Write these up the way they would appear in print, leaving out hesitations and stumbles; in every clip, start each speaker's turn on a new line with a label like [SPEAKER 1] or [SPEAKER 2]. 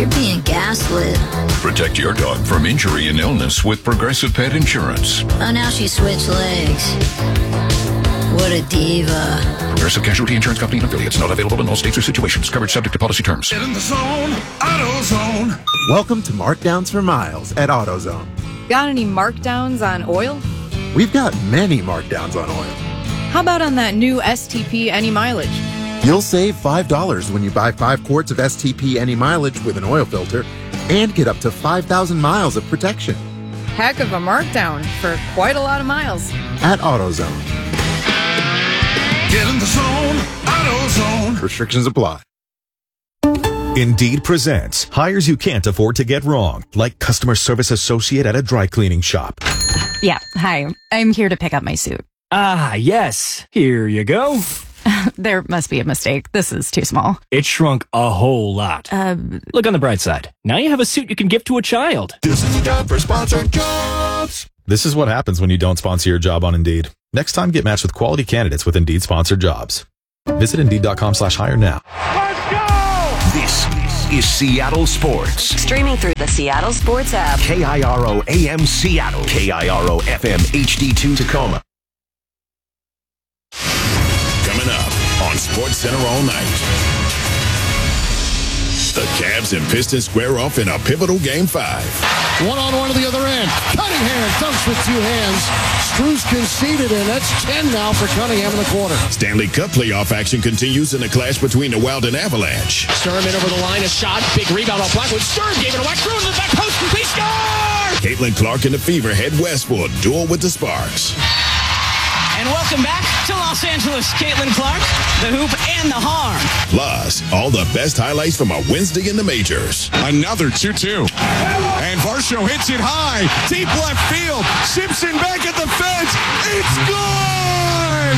[SPEAKER 1] You're being gaslit.
[SPEAKER 2] Protect your dog from injury and illness with Progressive Pet Insurance.
[SPEAKER 1] Oh, now she switched legs. What a diva.
[SPEAKER 2] Progressive Casualty Insurance Company and affiliates. Not available in all states or situations. Coverage subject to policy terms.
[SPEAKER 3] Get in the zone. AutoZone.
[SPEAKER 4] Welcome to Markdowns for Miles at AutoZone.
[SPEAKER 5] Got any markdowns on oil?
[SPEAKER 4] We've got many markdowns on oil.
[SPEAKER 5] How about on that new STP Any Mileage?
[SPEAKER 4] You'll save $5 when you buy 5 quarts of STP Any Mileage with an oil filter and get up to 5,000 miles of protection.
[SPEAKER 5] Heck of a markdown for quite a lot of miles.
[SPEAKER 4] At AutoZone.
[SPEAKER 3] Get in the zone. AutoZone.
[SPEAKER 4] Restrictions apply.
[SPEAKER 6] Indeed presents hires you can't afford to get wrong, like customer service associate at a dry cleaning shop.
[SPEAKER 7] Yeah, hi. I'm here to pick up my suit.
[SPEAKER 8] Ah, yes. Here you go.
[SPEAKER 7] There must be a mistake. This is too small.
[SPEAKER 8] It shrunk a whole lot. Look on the bright side. Now you have a suit you can give to a child.
[SPEAKER 3] This is time for sponsored jobs.
[SPEAKER 6] This is what happens when you don't sponsor your job on Indeed. Next time, get matched with quality candidates with Indeed sponsored jobs. Visit Indeed.com/hire now.
[SPEAKER 3] Let's go.
[SPEAKER 9] This is Seattle Sports.
[SPEAKER 10] Streaming through the Seattle Sports app.
[SPEAKER 9] KIRO AM Seattle. KIRO FM HD2 Tacoma. Coming up on Sports Center all night. The Cavs and Pistons square off in a pivotal Game 5.
[SPEAKER 11] One-on-one to the other end. Cunningham dunks with 2 hands. Strus conceded, and that's 10 now for Cunningham in the quarter.
[SPEAKER 9] Stanley Cup playoff action continues in the clash between the Wild and Avalanche.
[SPEAKER 12] Sturm in over the line, a shot, big rebound off Blackwood. Sturm gave it away, threw it to the back post, complete score!
[SPEAKER 9] Caitlin Clark and the Fever head west for a duel with the Sparks.
[SPEAKER 12] And welcome back to Los Angeles, Caitlin Clark, the hoop and the harm.
[SPEAKER 9] Plus, all the best highlights from a Wednesday in the majors.
[SPEAKER 3] Another 2-2. And Varsho hits it high. Deep left field. Simpson back at the fence. It's gone!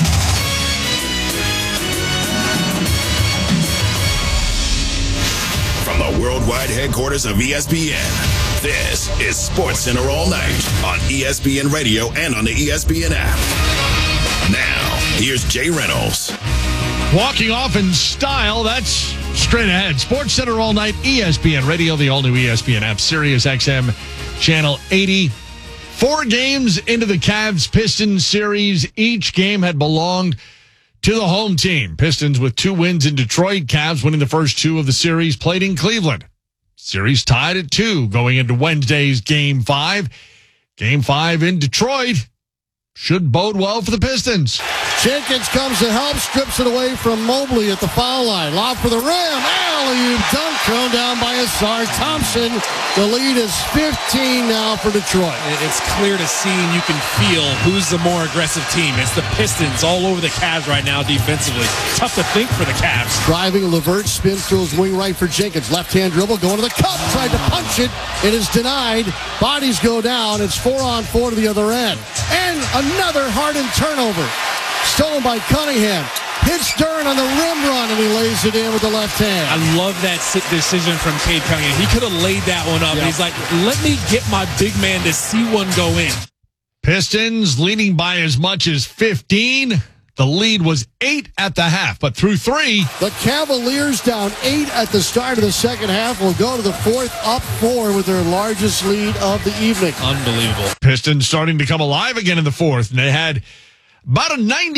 [SPEAKER 9] From the worldwide headquarters of ESPN, this is Sports Center all night on ESPN Radio and on the ESPN app. Now, here's Jay Reynolds.
[SPEAKER 13] Walking off in style, that's straight ahead. Sports Center all night, ESPN Radio, the all-new ESPN app, Sirius XM, Channel 80. 4 games into the Cavs-Pistons series. Each game had belonged to the home team. Pistons with 2 wins in Detroit. Cavs winning the first 2 of the series, played in Cleveland. Series tied at 2 going into Wednesday's Game 5. Game 5 in Detroit should bode well for the Pistons.
[SPEAKER 11] Jenkins comes to help, strips it away from Mobley at the foul line. Lob for the rim. Alley-oop dunk thrown down by Asar Thompson. The lead is 15 now for Detroit.
[SPEAKER 14] It's clear to see and you can feel who's the more aggressive team. It's the Pistons all over the Cavs right now defensively. Tough to think for the Cavs.
[SPEAKER 11] Driving, Levert spins through his wing right for Jenkins. Left-hand dribble going to the cup. Tried to punch it. It is denied. Bodies go down. It's 4-on-4 to the other end. And another Harden turnover. Stolen by Cunningham. Hits Dern on the rim run, and he lays it in with the left hand.
[SPEAKER 14] I love that decision from Cade Cunningham. He could have laid that one up. Yep. And he's like, let me get my big man to see one go in.
[SPEAKER 13] Pistons leading by as much as 15. The lead was 8 at the half, but through 3.
[SPEAKER 11] The Cavaliers down 8 at the start of the second half will go to the 4th, up 4 with their largest lead of the evening.
[SPEAKER 14] Unbelievable.
[SPEAKER 13] Pistons starting to come alive again in the 4th, and they had about a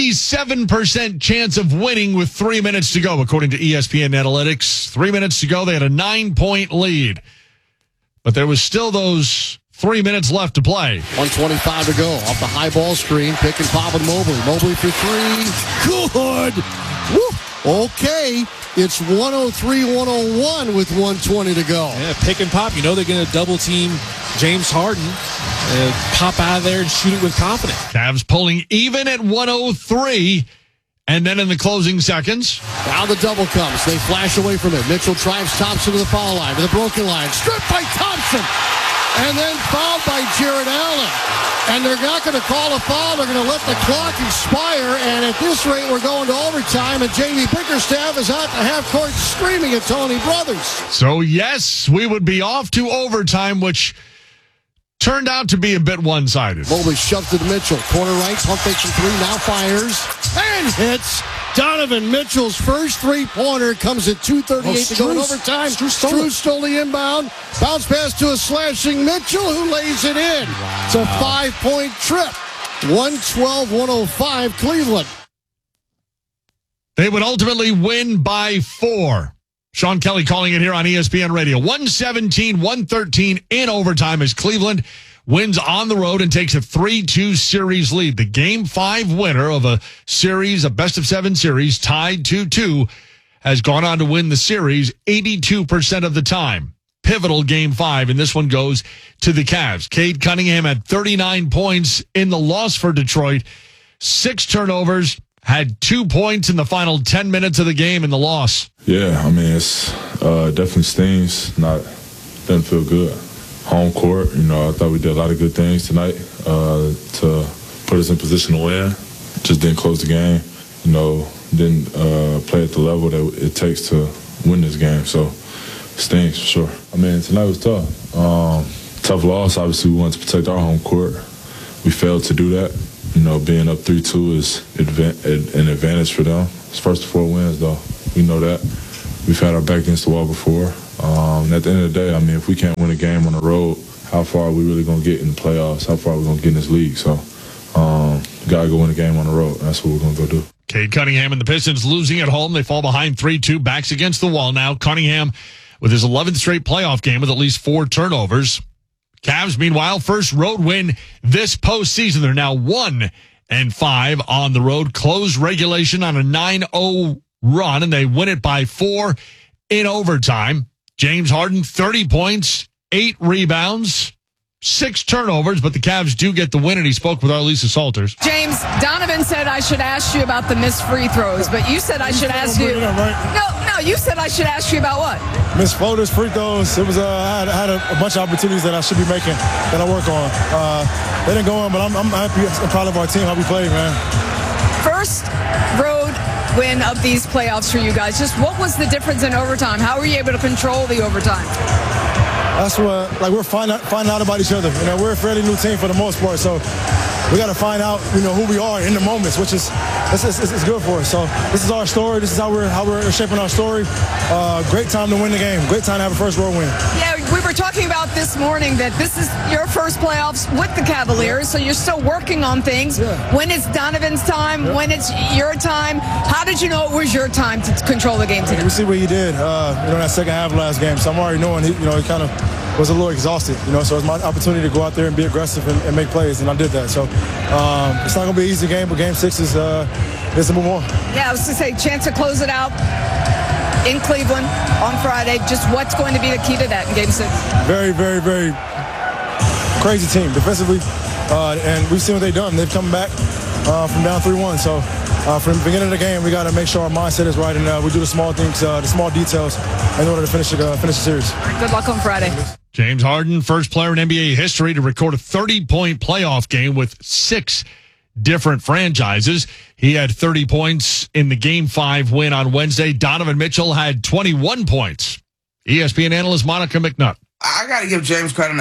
[SPEAKER 13] 97% chance of winning with 3 minutes to go, according to ESPN Analytics. 3 minutes to go, they had a 9-point lead. But there was still those 3 minutes left to play.
[SPEAKER 11] 1:25 to go. Off the high ball screen, pick and pop with Mobley. Mobley for 3. Good. Woo. Okay. It's 103-101 with 1:20 to go.
[SPEAKER 14] Yeah, pick and pop. You know they're going to double team James Harden. Pop out of there and shoot it with confidence.
[SPEAKER 13] Cavs pulling even at 103. And then in the closing seconds.
[SPEAKER 11] Now the double comes. They flash away from it. Mitchell drives Thompson to the foul line, to the broken line. Stripped by Thompson. And then fouled by Jared Allen. And they're not going to call a foul. They're going to let the clock expire. And at this rate, we're going to overtime. And Jamie Bickerstaff is out the half court screaming at Tony Brothers.
[SPEAKER 13] So, yes, we would be off to overtime, which turned out to be a bit one-sided.
[SPEAKER 11] Mobley shoves it to Mitchell. Corner right, pump fakes from 3, now fires. And hits. Donovan Mitchell's first three-pointer comes at 2:38 to go in overtime. Strus stole the inbound. Bounce pass to a slashing Mitchell, who lays it in. Wow. It's a 5-point trip. 112-105 Cleveland.
[SPEAKER 13] They would ultimately win by 4. Sean Kelly calling it here on ESPN Radio. 117-113 in overtime as Cleveland wins on the road and takes a 3-2 series lead. The Game 5 winner of a series, a best-of-7 series, tied 2-2, has gone on to win the series 82% of the time. Pivotal Game 5, and this one goes to the Cavs. Cade Cunningham had 39 points in the loss for Detroit, 6 turnovers, had 2 points in the final 10 minutes of the game in the loss.
[SPEAKER 15] Yeah, I mean, it's definitely stings. Doesn't feel good. Home court, I thought we did a lot of good things tonight to put us in position to win. Just didn't close the game. Didn't play at the level that it takes to win this game. So, stings for sure. I mean, tonight was tough. Tough loss. Obviously, we wanted to protect our home court. We failed to do that. Being up 3-2 is an advantage for them. It's first of 4 wins, though. We know that. We've had our back against the wall before. At the end of the day, I mean, if we can't win a game on the road, how far are we really going to get in the playoffs? How far are we going to get in this league? So, got to go win a game on the road. That's what we're going to go do.
[SPEAKER 13] Cade Cunningham and the Pistons losing at home. They fall behind 3-2. Backs against the wall now. Cunningham with his 11th straight playoff game with at least 4 turnovers. Cavs, meanwhile, first road win this postseason. They're now 1-5 on the road. Close regulation on a 9-0 run, and they win it by 4 in overtime. James Harden, 30 points, 8 rebounds, 6 turnovers, but the Cavs do get the win, and he spoke with our Lisa Salters.
[SPEAKER 5] James, Donovan said I should ask you about the missed free throws, but you said I should ask you. No, you said I should ask you about what?
[SPEAKER 16] Missed floaters, free throws. It was I had a bunch of opportunities that I should be making that I work on. They didn't go on, but I'm happy and proud of our team, how we played, man.
[SPEAKER 5] First road win of these playoffs for you guys. Just what was the difference in overtime? How were you able to control the overtime?
[SPEAKER 16] That's what, we're finding out about each other. We're a fairly new team for the most part, so we got to find out, who we are in the moments, which is it's good for us. So this is our story. This is how we're shaping our story. Great time to win the game. Great time to have a first road win. Yeah,
[SPEAKER 5] we were talking about this morning that this is your first playoffs with the Cavaliers, so you're still working on things. Yeah. When it's Donovan's time, when it's your time, how did you know it was your time to control the game today?
[SPEAKER 16] We see what he did, that second half of last game. So I'm already knowing he kind of was a little exhausted, so it's my opportunity to go out there and be aggressive and make plays, and I did that. So it's not going to be an easy game, but Game 6 is to move on.
[SPEAKER 5] Yeah, I was going to say, chance to close it out in Cleveland on Friday. Just what's going to be the key to that in Game 6?
[SPEAKER 16] Very, very, very crazy team defensively, and we've seen what they've done. They've come back from down 3-1, so from the beginning of the game, we got to make sure our mindset is right, and we do the small things, the small details in order to finish the series.
[SPEAKER 5] Good luck on Friday.
[SPEAKER 13] James Harden, first player in NBA history to record a 30-point playoff game with 6 different franchises. He had 30 points in the Game 5 win on Wednesday. Donovan Mitchell had 21 points. ESPN analyst Monica McNutt.
[SPEAKER 17] I got to give James Harden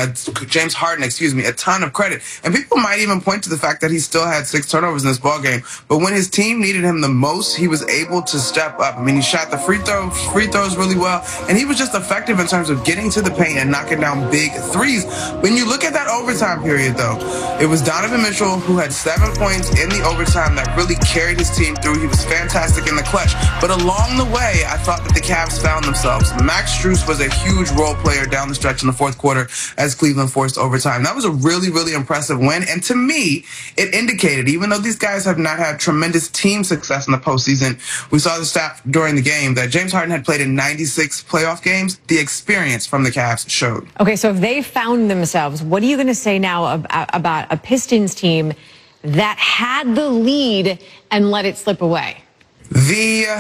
[SPEAKER 17] a ton of credit. And people might even point to the fact that he still had 6 turnovers in this ballgame. But when his team needed him the most, he was able to step up. I mean, he shot the free throws really well. And he was just effective in terms of getting to the paint and knocking down big threes. When you look at that overtime period, though, it was Donovan Mitchell who had 7 points in the overtime that really carried his team through. He was fantastic in the clutch. But along the way, I thought that the Cavs found themselves. Max Strus was a huge role player down the stretch in the fourth quarter as Cleveland forced overtime. That was a really, really impressive win. And to me, it indicated, even though these guys have not had tremendous team success in the postseason, we saw the stat during the game that James Harden had played in 96 playoff games. The experience from the Cavs showed.
[SPEAKER 18] Okay, so if they found themselves, what are you going to say now about a Pistons team that had the lead and let it slip away?
[SPEAKER 17] The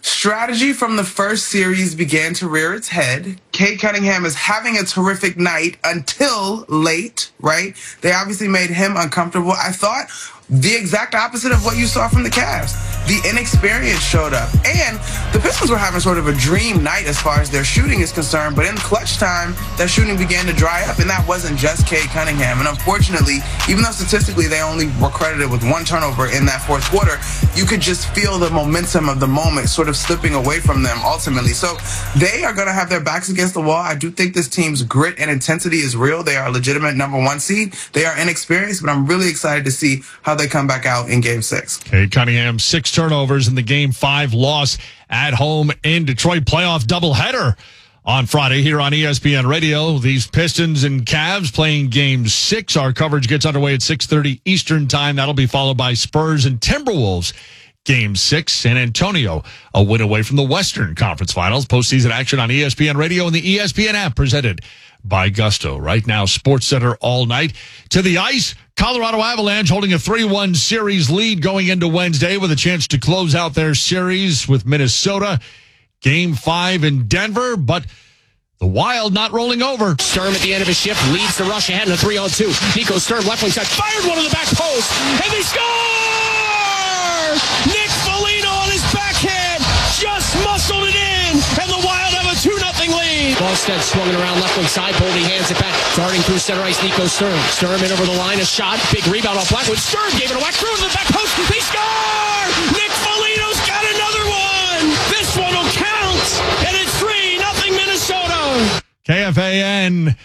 [SPEAKER 17] Strategy from the first series began to rear its head. Cade Cunningham is having a terrific night until late, right? They obviously made him uncomfortable. I thought the exact opposite of what you saw from the Cavs. The inexperience showed up. And the Pistons were having sort of a dream night as far as their shooting is concerned. But in clutch time, that shooting began to dry up. And that wasn't just Cade Cunningham. And unfortunately, even though statistically they only were credited with 1 turnover in that fourth quarter, you could just feel the momentum of the moment sort of slipping away from them ultimately. So they are going to have their backs against the wall. I do think this team's grit and intensity is real. They are a legitimate number 1 seed. They are inexperienced, but I'm really excited to see how they come back out in Game 6.
[SPEAKER 13] Cade Cunningham, 6 turnovers in the Game 5 loss at home in Detroit. Playoff doubleheader on Friday here on ESPN Radio. These Pistons and Cavs playing Game 6. Our coverage gets underway at 6:30 Eastern Time. That'll be followed by Spurs and Timberwolves. Game 6, San Antonio, a win away from the Western Conference Finals. Postseason action on ESPN Radio and the ESPN app presented by Gusto. Right now, SportsCenter all night. To the ice, Colorado Avalanche holding a 3-1 series lead going into Wednesday with a chance to close out their series with Minnesota. Game 5 in Denver, but the Wild not rolling over.
[SPEAKER 19] Sturm at the end of his shift leads the rush ahead in a 3-on-2. Nico Sturm, left wing side, fired one on the back post, and they score! Nick Foligno on his backhand just muscled it in, and the Wild have a 2-0 lead. Ballstead swinging around left wing side, Boldy hands it back, darting through center ice, Nico Sturm. Sturm in over the line, a shot, big rebound off Blackwood. Sturm gave it a whack through to the back post, they score! Nick Foligno's got another one! This one will count, and it's 3-0 Minnesota.
[SPEAKER 13] KFAN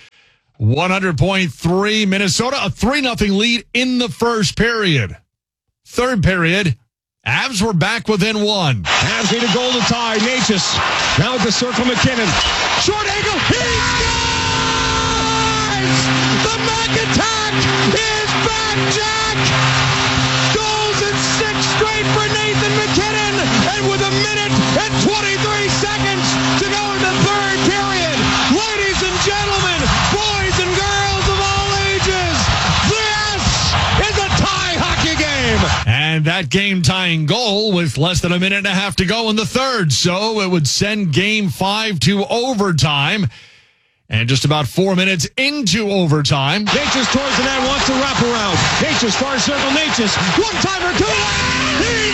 [SPEAKER 13] 100.3 Minnesota, a 3-0 lead in the first period. Third period, Avs were back within 1.
[SPEAKER 3] Avs need a goal to tie. Natchez now at the circle. McKinnon. Short angle. He scores! The back attack is back, Jack! Goals in 6 straight for Nathan McKinnon. And with 1 minute and 23 seconds to go in the third period. Ladies and gentlemen, boys and girls of all ages, this is a tie hockey game.
[SPEAKER 13] And that game-tying goal with less than 1.5 minutes to go in the third. So it would send Game 5 to overtime. And just about 4 minutes into overtime.
[SPEAKER 3] Natchez towards the net, wants to wrap around. Natchez, far circle, Natchez. 1-timer, 2. He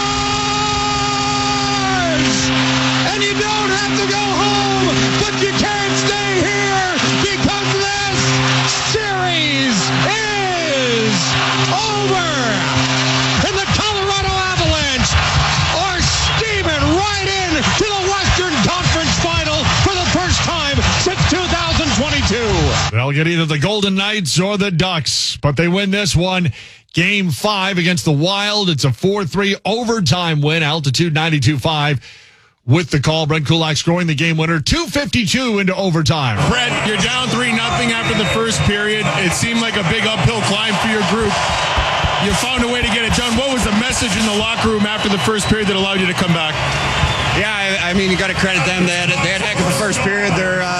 [SPEAKER 3] scores! And you don't have to go home, but you can't stay here because this series is over. And the Colorado Avalanche are steaming right in to the Western Conference Final for the first time since 2022.
[SPEAKER 13] They'll get either the Golden Knights or the Ducks, but they win this one. Game 5 against the Wild. It's a 4-3 overtime win. Altitude 92.5 with the call. Brent Kulak scoring the game winner. 2:52 into overtime.
[SPEAKER 20] Brett, you're down 3-0 after the first period. It seemed like a big uphill climb for your group. You found a way to get it done. What was the message in the locker room after the first period that allowed you to come back?
[SPEAKER 21] Yeah, I mean, you got to credit them. They had a heck of a first period.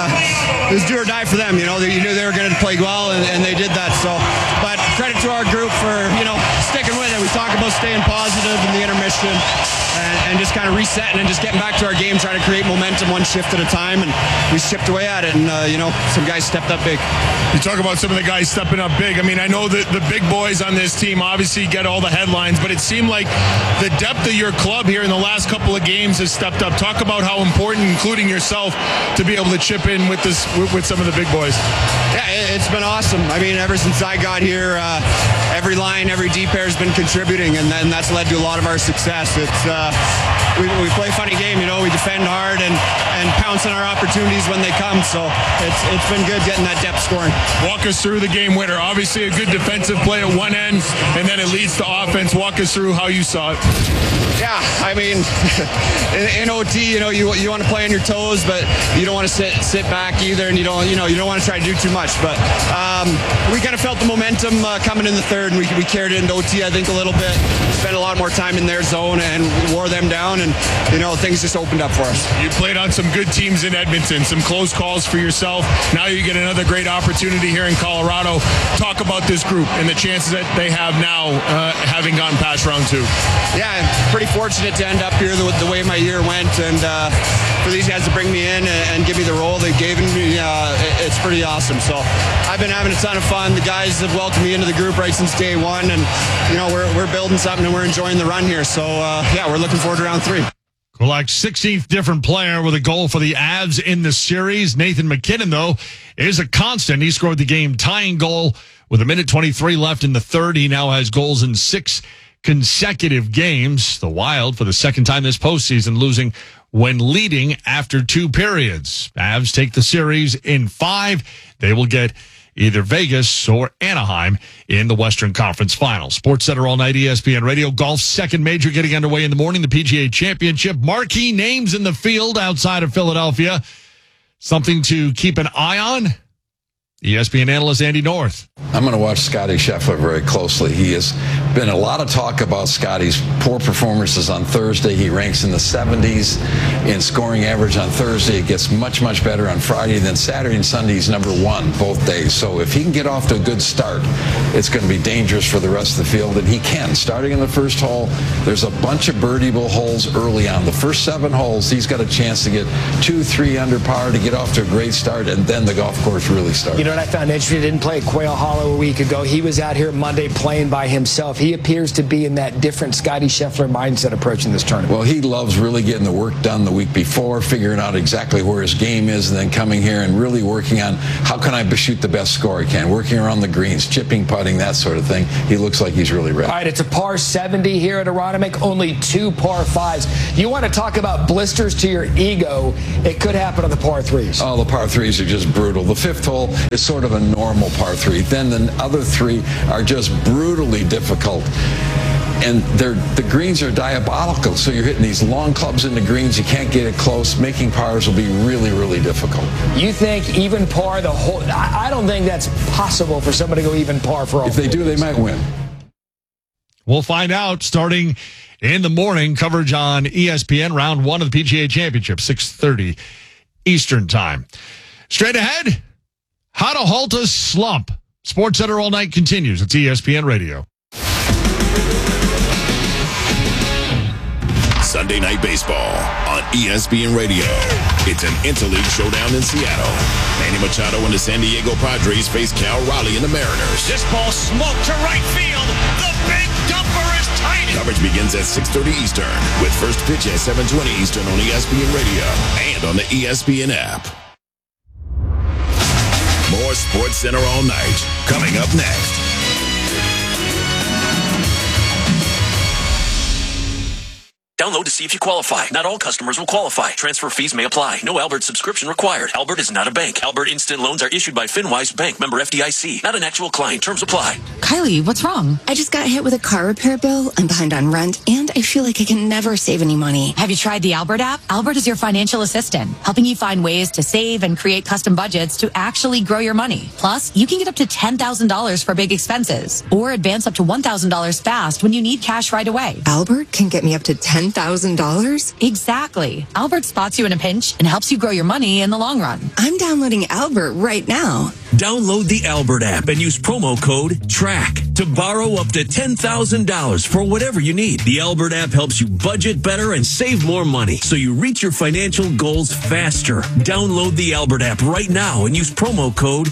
[SPEAKER 21] It was do or die for them. You know, you knew they were going to play well, and they did that. So, but credit to our group for sticking with it. We talk about staying positive in the intermission and just kind of resetting and just getting back to our game, trying to create momentum one shift at a time, and we chipped away at it. And some guys stepped up big.
[SPEAKER 20] You talk about some of the guys stepping up big. I mean, I know that the big boys on this team obviously get all the headlines, but it seemed like the depth of your club here in the last couple of games has stepped up. Talk about how important, including yourself, to be able to chip in with some of the big boys.
[SPEAKER 21] Yeah, it's been awesome. I mean, ever since I got here, every line, every D pair has been contributing, and then that's led to a lot of our success. It's we play a funny game, we defend hard and pounce on our opportunities when they come. So it's been good getting that depth scoring.
[SPEAKER 20] Walk us through the game winner. Obviously, a good defensive play at one end, and then it leads to offense. Walk us through how you saw it.
[SPEAKER 21] Yeah, I mean, in OT, you want to play on your toes, but you don't want to sit back either, and you don't want to try to do too much. But we kind of felt the momentum coming in the third, and we carried it into OT, I think, a little bit. Spent a lot more time in their zone and wore them down, and things just opened up for us.
[SPEAKER 20] You played on some good teams in Edmonton, some close calls for yourself. Now you get another great opportunity here in Colorado. Talk about this group and the chances that they have now, having gotten past round 2.
[SPEAKER 21] Yeah, pretty fortunate to end up here the way my year went, and for these guys to bring me in and give me the role they gave me, it's pretty awesome. So I've been having a ton of fun. The guys have welcomed me into the group right since day one, and we're building something and we're enjoying the run here. So we're looking forward to round 3.
[SPEAKER 13] Kulak's 16th different player with a goal for the Avs in the series. Nathan MacKinnon, though, is a constant. He scored the game-tying goal with 1:23 left in the third. He now has goals in 6 consecutive games. The Wild, for the second time this postseason, losing when leading after 2 periods. Avs take the series in 5. They will get either Vegas or Anaheim in the Western Conference Finals. Sports Center all night, ESPN Radio. Golf's second major getting underway in the morning, the PGA Championship. Marquee names in the field outside of Philadelphia. Something to keep an eye on? ESPN analyst Andy North.
[SPEAKER 1] I'm going to watch Scotty Scheffler very closely. He has been a lot of talk about Scotty's poor performances on Thursday. He ranks in the 70s in scoring average on Thursday. It gets much, much better on Friday. Then Saturday and Sunday, he's number 1 both days. So if he can get off to a good start, it's going to be dangerous for the rest of the field. And he can. Starting in the first hole, there's a bunch of birdieable holes early on. The first 7 holes, he's got a chance to get 2-3 under par to get off to a great start, and then the golf course really starts.
[SPEAKER 22] You know what I found interesting? He didn't play at Quail Hollow a week ago. He was out here Monday playing by himself. He appears to be in that different Scotty Scheffler mindset approaching this tournament.
[SPEAKER 1] Well, he loves really getting the work done the week before, figuring out exactly where his game is, and then coming here and really working on how can I shoot the best score I can, working around the greens, chipping, putting, that sort of thing. He looks like he's really ready.
[SPEAKER 22] All right, it's a par 70 here at Aronimink, only 2 par 5s. You want to talk about blisters to your ego, it could happen on the par 3s.
[SPEAKER 1] Oh, the par 3s are just brutal. The 5th hole is sort of a normal par 3. Then the other 3 are just brutally difficult. And the greens are diabolical, so you're hitting these long clubs in the greens. You can't get it close. Making pars will be really, really difficult.
[SPEAKER 22] You think even par the whole... I don't think that's possible for somebody to go even par for all.
[SPEAKER 1] If they do, they might win.
[SPEAKER 13] We'll find out starting in the morning. Coverage on ESPN, round 1 of the PGA Championship, 6:30 Eastern Time. Straight ahead, how to halt a slump. Sports Center all night continues. It's ESPN Radio.
[SPEAKER 9] Sunday Night Baseball on ESPN Radio. It's an interleague showdown in Seattle. Manny Machado and the San Diego Padres face Cal Raleigh and the Mariners.
[SPEAKER 19] This ball smoked to right field. The big dumper is tiny.
[SPEAKER 9] Coverage begins at 6:30 Eastern with first pitch at 7:20 Eastern on ESPN Radio and on the ESPN app. More Sports Center all night. Coming up next.
[SPEAKER 23] Download to see if you qualify. Not all customers will qualify. Transfer fees may apply. No Albert subscription required. Albert is not a bank. Albert Instant Loans are issued by FinWise Bank, member FDIC. Not an actual client. Terms apply.
[SPEAKER 24] Kylie, what's wrong? I just got hit with a car repair bill. I'm behind on rent, and I feel like I can never save any money.
[SPEAKER 25] Have you tried the Albert app? Albert is your financial assistant, helping you find ways to save and create custom budgets to actually grow your money. Plus, you can get up to $10,000 for big expenses, or advance up to $1,000 fast when you need cash right away.
[SPEAKER 24] Albert can get me up to $10,000?
[SPEAKER 25] Exactly. Albert spots you in a pinch and helps you grow your money in the long run.
[SPEAKER 24] I'm downloading Albert right now.
[SPEAKER 23] Download the Albert app and use promo code TRACK to borrow up to $10,000 for whatever you need. The Albert app helps you budget better and save more money so you reach your financial goals faster. Download the Albert app right now and use promo code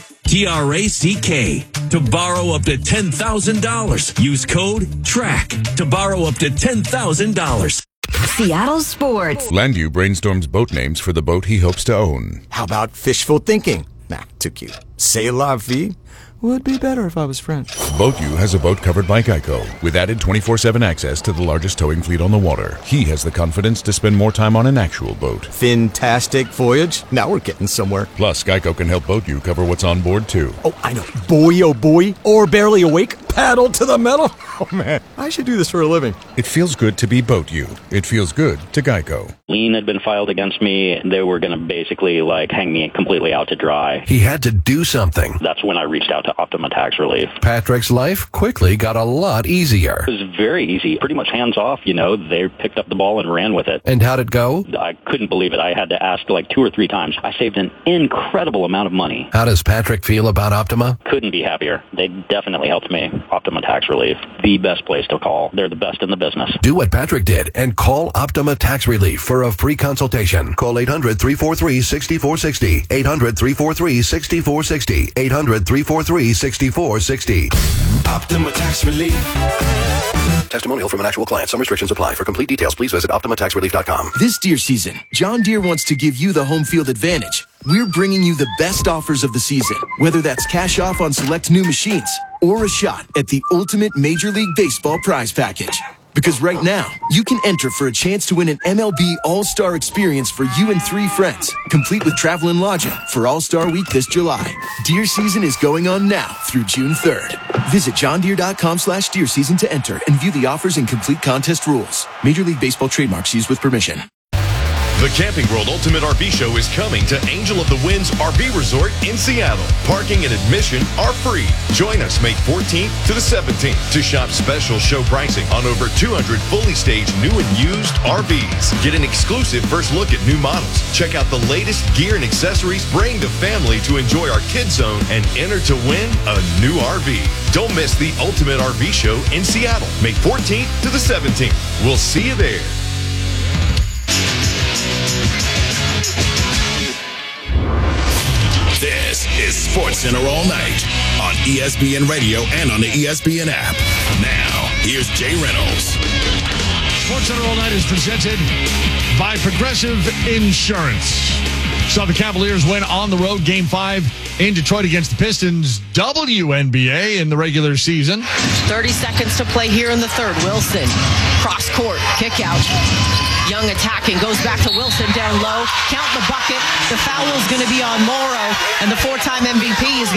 [SPEAKER 23] TRACK to borrow up to $10,000. Use code TRACK to borrow up to $10,000.
[SPEAKER 10] Seattle Sports.
[SPEAKER 26] Landview brainstorms boat names for the boat he hopes to own.
[SPEAKER 27] How about fishful thinking? Nah, too cute. C'est la vie? Would be better if I was French.
[SPEAKER 26] BoatU has a boat covered by Geico with added 24/7 access to the largest towing fleet on the water. He has the confidence to spend more time on an actual boat.
[SPEAKER 27] Fantastic voyage. Now we're getting somewhere.
[SPEAKER 26] Plus, Geico can help BoatU cover what's on board, too.
[SPEAKER 27] Oh, I know. Boy, oh boy. Or barely awake. Paddle to the metal. Oh, man. I should do this for a living.
[SPEAKER 26] It feels good to be BoatU. It feels good to Geico.
[SPEAKER 28] Lien had been filed against me. They were going to basically hang me completely out to dry.
[SPEAKER 29] He had to do something.
[SPEAKER 28] That's when I reached out to Optima Tax Relief.
[SPEAKER 29] Patrick's life quickly got a lot easier.
[SPEAKER 28] It was very easy, pretty much hands off, They picked up the ball and ran with it.
[SPEAKER 29] And how'd it go?
[SPEAKER 28] I couldn't believe it. I had to ask 2 or 3 times. I saved an incredible amount of money.
[SPEAKER 29] How does Patrick feel about Optima?
[SPEAKER 28] Couldn't be happier. They definitely helped me. Optima Tax Relief, the best place to call. They're the best in the business.
[SPEAKER 29] Do what Patrick did and call Optima Tax Relief for a free consultation. Call 800-343-6460. 800-343-6460. 800-343-6460.
[SPEAKER 2] Optima Tax Relief.
[SPEAKER 29] Testimonial from an actual client. Some restrictions apply. For complete details, please visit OptimaTaxRelief.com.
[SPEAKER 4] This deer season, John Deere wants to give you the home field advantage. We're bringing you the best offers of the season, whether that's cash off on select new machines or a shot at the ultimate Major League Baseball prize package. Because right now, you can enter for a chance to win an MLB All-Star experience for you and 3 friends, complete with travel and lodging for All-Star Week this July. Deer season is going on now through June 3rd. Visit johndeere.com/deer season to enter and view the offers and complete contest rules. Major League Baseball trademarks used with permission.
[SPEAKER 6] The Camping World Ultimate RV Show is coming to Angel of the Winds RV Resort in Seattle. Parking and admission are free. Join us May 14th to the 17th to shop special show pricing on over 200 fully staged new and used RVs. Get an exclusive first look at new models. Check out the latest gear and accessories. Bring the family to enjoy our Kids Zone and enter to win a new RV. Don't miss the Ultimate RV Show in Seattle, May 14th to the 17th. We'll see you there.
[SPEAKER 9] This is SportsCenter All Night on ESPN Radio and on the ESPN app. Now, here's Jay Reynolds.
[SPEAKER 13] SportsCenter All Night is presented by Progressive Insurance. Saw the Cavaliers win on the road, Game 5 in Detroit against the Pistons. WNBA in the regular season.
[SPEAKER 7] 30 seconds to play here in the third. Wilson, cross court, kick out. Young attacking, goes back to Wilson down low. Count the bucket. The foul is going to be on Morrow, and the 4-time MVP is